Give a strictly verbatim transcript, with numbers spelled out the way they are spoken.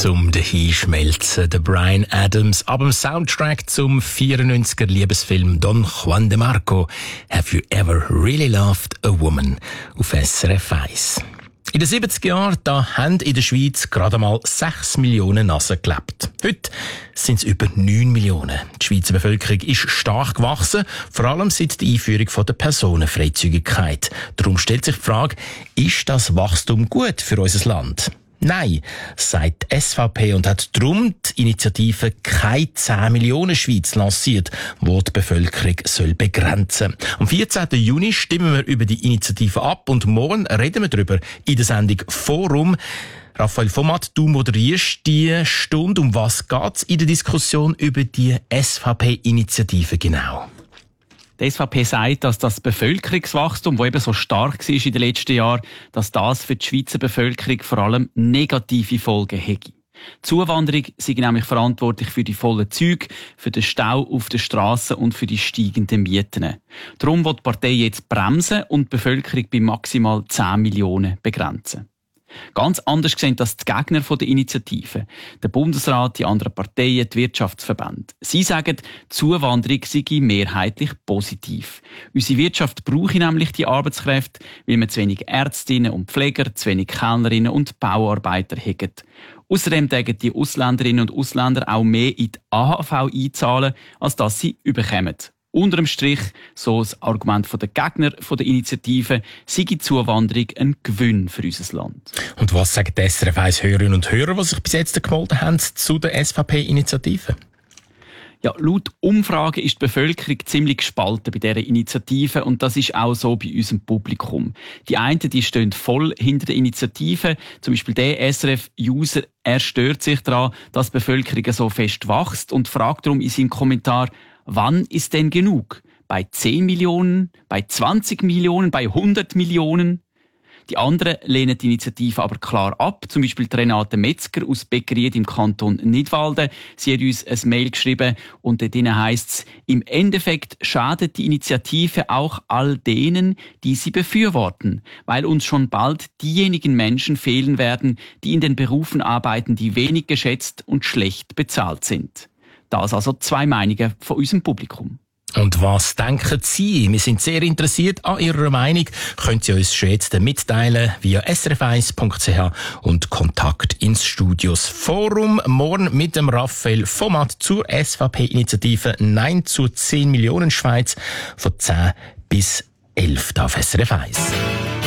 zum Dahinschmelzen. Der Bryan Adams, ab dem Soundtrack zum vierundneunziger Liebesfilm Don Juan de Marco, Have You Ever Really Loved a Woman? Auf S R F eins. In den siebziger Jahren da haben in der Schweiz gerade mal sechs Millionen Nasen gelebt. Heute sind es über neun Millionen. Die Schweizer Bevölkerung ist stark gewachsen, vor allem seit der Einführung von der Personenfreizügigkeit. Darum stellt sich die Frage, ist das Wachstum gut für unser Land? Nein, sagt die S V P und hat darum die Initiative «Keine zehn Millionen Schweiz» lanciert, die die Bevölkerung soll begrenzen soll. Am vierzehnten Juni stimmen wir über die Initiative ab und morgen reden wir darüber in der Sendung «Forum». Raphael Vomat, du moderierst die Stunde. Um was geht es in der Diskussion über die S V P-Initiative genau? Die S V P sagt, dass das Bevölkerungswachstum, das eben so stark war in den letzten Jahren, dass das für die Schweizer Bevölkerung vor allem negative Folgen hätte. Die Zuwanderung sei nämlich verantwortlich für die vollen Züge, für den Stau auf den Strassen und für die steigenden Mieten. Darum will die Partei jetzt bremsen und die Bevölkerung bei maximal zehn Millionen begrenzen. Ganz anders sehen das die Gegner der Initiative. Der Bundesrat, die anderen Parteien, die Wirtschaftsverbände. Sie sagen, die Zuwanderung sei mehrheitlich positiv. Unsere Wirtschaft brauche nämlich die Arbeitskräfte, weil wir zu wenig Ärztinnen und Pfleger, zu wenig Kellnerinnen und Bauarbeiter haben. Außerdem dürfen die Ausländerinnen und Ausländer auch mehr in die A H V einzahlen, als dass sie überkommen. Unter dem Strich, so das Argument der Gegner der Initiative, sei die Zuwanderung ein Gewinn für unser Land. Und was sagen die S R F eins Hörerinnen und Hörer, die sich bis jetzt gemeldet haben zu der S V P-Initiative? Ja, laut Umfragen ist die Bevölkerung ziemlich gespalten bei dieser Initiative und das ist auch so bei unserem Publikum. Die einen, die stehen voll hinter der Initiative, zum Beispiel der S R F-User, er stört sich daran, dass die Bevölkerung so fest wächst und fragt darum in seinem Kommentar, wann ist denn genug? Bei zehn Millionen, bei zwanzig Millionen, bei hundert Millionen? Die anderen lehnen die Initiative aber klar ab. Zum Beispiel die Renate Metzger aus Beckeried im Kanton Nidwalden. Sie hat uns ein Mail geschrieben und dort heisst es, im Endeffekt schadet die Initiative auch all denen, die sie befürworten, weil uns schon bald diejenigen Menschen fehlen werden, die in den Berufen arbeiten, die wenig geschätzt und schlecht bezahlt sind. Das also zwei Meinungen von unserem Publikum. Und was denken Sie? Wir sind sehr interessiert an Ihrer Meinung. Können Sie uns schon jetzt mitteilen via s r f eins punkt c h und Kontakt ins Studios Forum. Morgen mit dem Raphael Vomat zur S V P-Initiative Nein zur zehn Millionen Schweiz von zehn bis elf auf S R F eins.